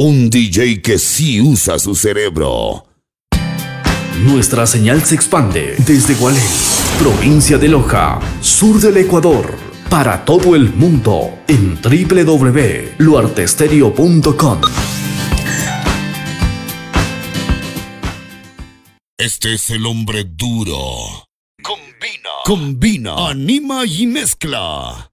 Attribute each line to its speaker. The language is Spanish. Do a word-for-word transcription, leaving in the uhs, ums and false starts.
Speaker 1: Un D J que sí usa su cerebro.
Speaker 2: Nuestra señal se expande desde Gualey, provincia de Loja, sur del Ecuador, para todo el mundo en doble u doble u doble u punto luartestereo punto com.
Speaker 1: Este es el hombre duro. Combina, combina, anima y mezcla.